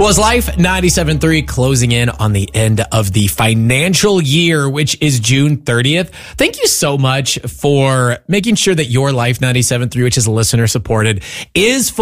Well, it's Life 97.3 closing in on the end of the financial year, which is June 30th. Thank you so much for making sure that your Life 97.3, which is listener supported, is